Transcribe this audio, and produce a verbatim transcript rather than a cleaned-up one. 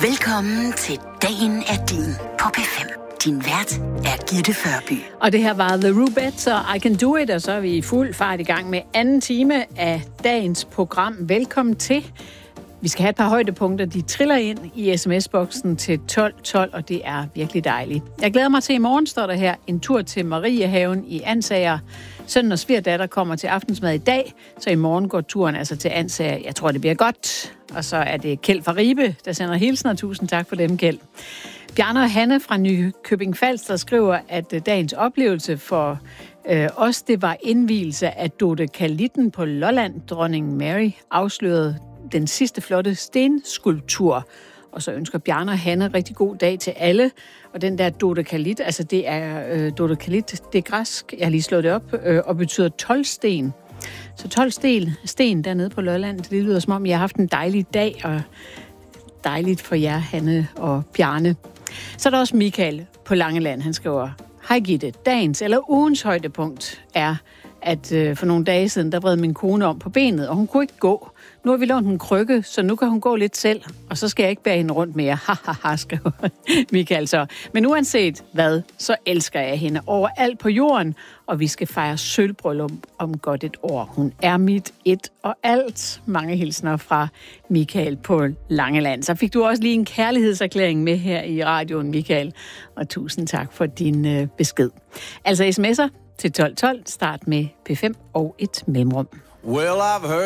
Velkommen til Dagen er din på P fem. Din vært er Gitte Førby. Og det her var The Rubettes og I Can Do It, og så er vi i fuld fart i gang med anden time af dagens program. Velkommen til. Vi skal have et par højdepunkter. De triller ind i sms-boksen til tolv tolv, og det er virkelig dejligt. Jeg glæder mig til i morgen, står der her, en tur til Mariehaven i Ansager. Sønnen og svigerdatter kommer til aftensmad i dag, så i morgen går turen altså til Ansager. Jeg tror, det bliver godt. Og så er det Kjeld fra Ribe, der sender hilsner. Tusind tak for dem, Kjeld. Bjarne og Hanne fra Nykøbing Falster skriver, at dagens oplevelse for øh, os, det var indvielse af Dodekalitten på Lolland. Dronning Mary afslørede den sidste flotte stenskulptur. Og så ønsker Bjarne og Hanne rigtig god dag til alle. Og den der dodekalit, altså det er øh, dodekalit, det er græsk, jeg har lige slået det op, øh, og betyder tolv sten. Så tolv sten, sten dernede på Lolland, det lyder som om, I har haft en dejlig dag, og dejligt for jer, Hanne og Bjarne. Så er der også Michael på Langeland, han skriver, hej Gitte, dagens eller ugens højdepunkt er, at øh, for nogle dage siden, der vred min kone om på benet, og hun kunne ikke gå. Nu har vi lånt en krykke, så nu kan hun gå lidt selv, og så skal jeg ikke bære hende rundt mere. Hahaha, skriver Michael så. Men uanset hvad, så elsker jeg hende overalt på jorden, og vi skal fejre sølvbryllup om godt et år. Hun er mit et og alt. Mange hilsner fra Michael på Langeland. Så fik du også lige en kærlighedserklæring med her i radioen, Michael, og tusind tak for din øh, besked. Altså sms'er til tolv tolv, start med P fem og et mellemrum. Well, I've heard